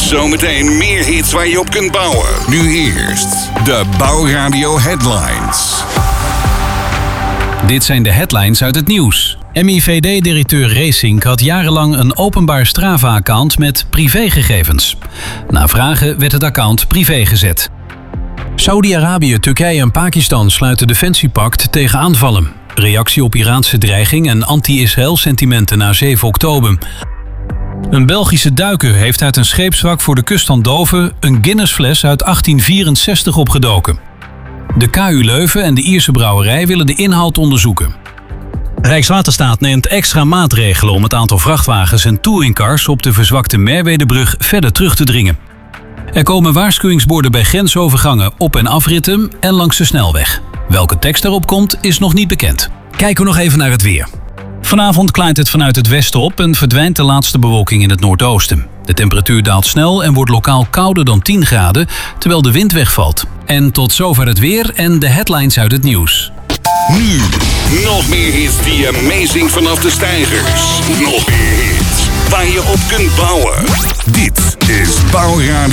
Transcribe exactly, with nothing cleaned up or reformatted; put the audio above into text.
Zometeen meer hits waar je op kunt bouwen. Nu eerst de Bouwradio Headlines. Dit zijn de headlines uit het nieuws. M I V D-directeur Racing had jarenlang een openbaar Strava-account met privégegevens. Na vragen werd het account privé gezet. Saudi-Arabië, Turkije en Pakistan sluiten defensiepact tegen aanvallen. Reactie op Iraanse dreiging en anti-Israël sentimenten na zeven oktober. Een Belgische duiker heeft uit een scheepswrak voor de kust van Dover een Guinnessfles uit achttien vierenzestig opgedoken. De K U Leuven en de Ierse brouwerij willen de inhoud onderzoeken. Rijkswaterstaat neemt extra maatregelen om het aantal vrachtwagens en touringcars op de verzwakte Merwedebrug verder terug te dringen. Er komen waarschuwingsborden bij grensovergangen, op- en afritten en langs de snelweg. Welke tekst daarop komt is nog niet bekend. Kijken we nog even naar het weer. Vanavond klaart het vanuit het westen op en verdwijnt de laatste bewolking in het noordoosten. De temperatuur daalt snel en wordt lokaal kouder dan tien graden, terwijl de wind wegvalt. En tot zover het weer en de headlines uit het nieuws. Nu, nog meer hits die amazing vanaf de stijgers. Nog meer hits waar je op kunt bouwen. Dit is Bouwradio.